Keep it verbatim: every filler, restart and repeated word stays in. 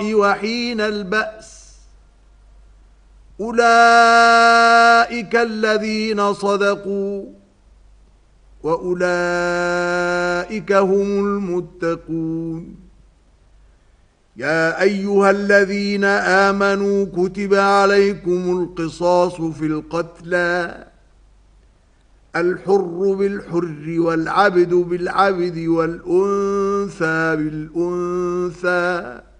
وحين البأس أولئك الذين صدقوا وأولئك هم المتقون يا أيها الذين آمنوا كتب عليكم القصاص في القتلى الحر بالحر والعبد بالعبد والأنثى بالأنثى